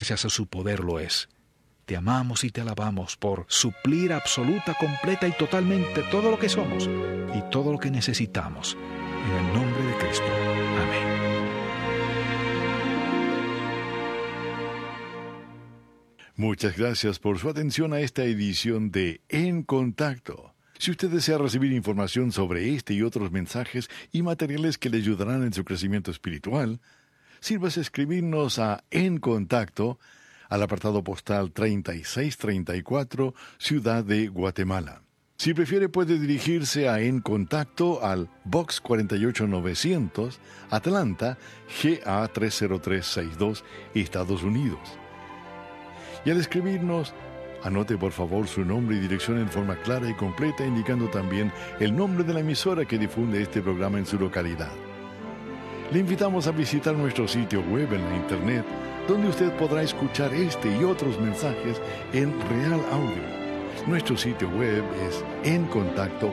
gracias a su poder lo es. Te amamos y te alabamos por suplir absoluta, completa y totalmente todo lo que somos y todo lo que necesitamos. En el nombre de Cristo. Amén. Muchas gracias por su atención a esta edición de En Contacto. Si usted desea recibir información sobre este y otros mensajes y materiales que le ayudarán en su crecimiento espiritual, sírvase escribirnos a En Contacto, al apartado postal 3634, Ciudad de Guatemala. Si prefiere, puede dirigirse a En Contacto al Box 48900, Atlanta, GA 30362, Estados Unidos. Y al escribirnos, anote por favor su nombre y dirección en forma clara y completa, indicando también el nombre de la emisora que difunde este programa en su localidad. Le invitamos a visitar nuestro sitio web en la internet, donde usted podrá escuchar este y otros mensajes en real audio. Nuestro sitio web es encontacto.org.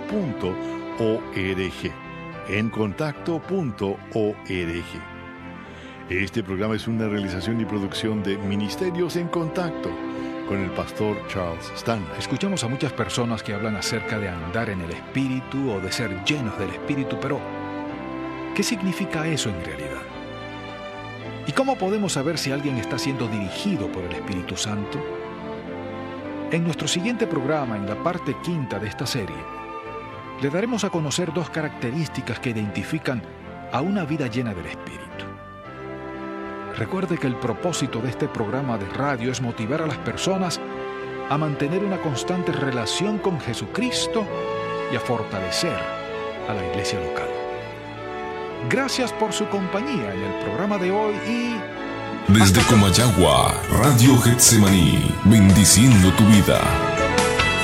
encontacto.org. Este programa es una realización y producción de Ministerios en Contacto, con el pastor Charles Stanley. Escuchamos a muchas personas que hablan acerca de andar en el Espíritu o de ser llenos del Espíritu, pero ¿qué significa eso en realidad? ¿Y cómo podemos saber si alguien está siendo dirigido por el Espíritu Santo? En nuestro siguiente programa, en la parte 5ª de esta serie, le daremos a conocer 2 características que identifican a una vida llena del Espíritu. Recuerde que el propósito de este programa de radio es motivar a las personas a mantener una constante relación con Jesucristo y a fortalecer a la iglesia local. Gracias por su compañía en el programa de hoy y... Desde Comayagua, Radio Getsemaní, bendiciendo tu vida.